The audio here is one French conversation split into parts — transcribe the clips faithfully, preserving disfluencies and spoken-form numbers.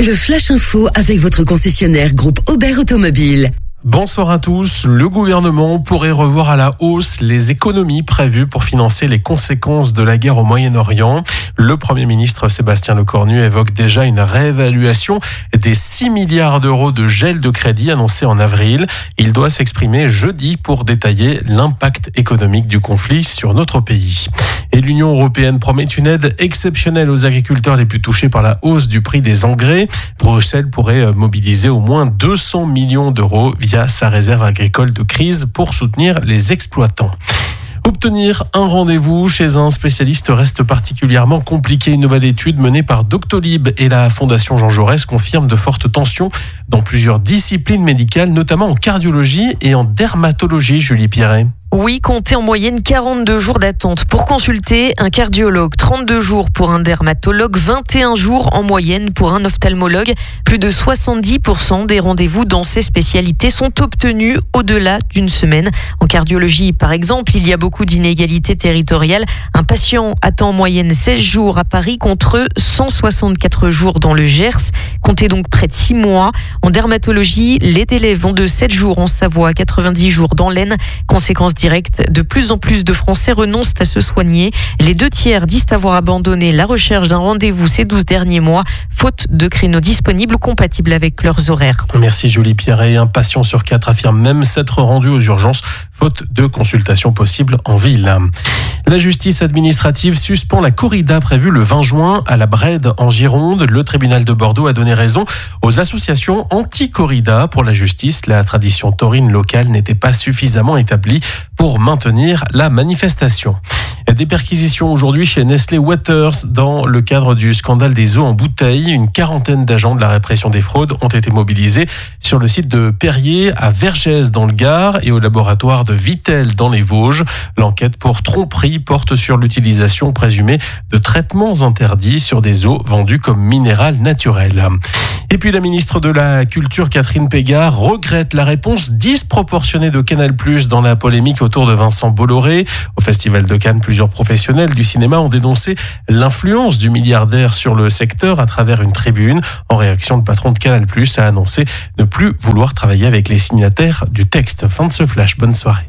Le Flash Info avec votre concessionnaire groupe Aubert Automobile. Bonsoir à tous. Le gouvernement pourrait revoir à la hausse les économies prévues pour financer les conséquences de la guerre au Moyen-Orient. Le Premier ministre Sébastien Lecornu évoque déjà une réévaluation des six milliards d'euros de gel de crédit annoncé en avril. Il doit s'exprimer jeudi pour détailler l'impact économique du conflit sur notre pays. Et l'Union européenne promet une aide exceptionnelle aux agriculteurs les plus touchés par la hausse du prix des engrais. Bruxelles pourrait mobiliser au moins deux cents millions d'euros via sa réserve agricole de crise pour soutenir les exploitants. Obtenir un rendez-vous chez un spécialiste reste particulièrement compliqué. Une nouvelle étude menée par Doctolib et la Fondation Jean Jaurès confirme de fortes tensions dans plusieurs disciplines médicales, notamment en cardiologie et en dermatologie, Julie Pierret. Oui, comptez en moyenne quarante-deux jours d'attente pour consulter un cardiologue, trente-deux jours pour un dermatologue, vingt et un jours en moyenne pour un ophtalmologue. Plus de soixante-dix pour cent des rendez-vous dans ces spécialités sont obtenus au-delà d'une semaine. En cardiologie, par exemple, il y a beaucoup d'inégalités territoriales. Un patient attend en moyenne seize jours à Paris contre cent soixante-quatre jours dans le Gers. Comptez donc près de six mois. En dermatologie, les délais vont de sept jours en Savoie à quatre-vingt-dix jours dans l'Aisne. Conséquence directe, de plus en plus de Français renoncent à se soigner. Les deux tiers disent avoir abandonné la recherche d'un rendez-vous ces douze derniers mois, faute de créneaux disponibles ou compatibles avec leurs horaires. Merci Julie Pierret. Un patient sur quatre affirme même s'être rendu aux urgences, faute de consultation possible en ville. La justice administrative suspend la corrida prévue le vingt juin à la Brède en Gironde. Le tribunal de Bordeaux a donné raison aux associations anti-corrida. Pour la justice, la tradition taurine locale n'était pas suffisamment établie pour maintenir la manifestation. Des perquisitions aujourd'hui chez Nestlé Waters dans le cadre du scandale des eaux en bouteille. Une quarantaine d'agents de la répression des fraudes ont été mobilisés sur le site de Perrier à Vergès dans le Gard et au laboratoire de Vittel dans les Vosges. L'enquête pour tromperie porte sur l'utilisation présumée de traitements interdits sur des eaux vendues comme minérales naturelles. Et puis la ministre de la Culture, Catherine Pégard, regrette la réponse disproportionnée de Canal plus, dans la polémique autour de Vincent Bolloré. Au Festival de Cannes, plusieurs professionnels du cinéma ont dénoncé l'influence du milliardaire sur le secteur à travers une tribune. En réaction, le patron de Canal plus a annoncé ne plus vouloir travailler avec les signataires du texte. Fin de ce flash, bonne soirée.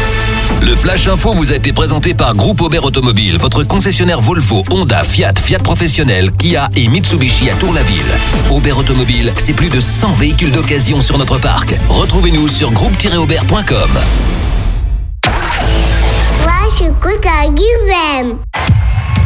Le Flash Info vous a été présenté par Groupe Aubert Automobile, votre concessionnaire Volvo, Honda, Fiat, Fiat Professionnel, Kia et Mitsubishi à Tour-la-Ville. Aubert Automobile, c'est plus de cent véhicules d'occasion sur notre parc. Retrouvez-nous sur groupe tiret aubert point com. Moi, j'écoute à Guy.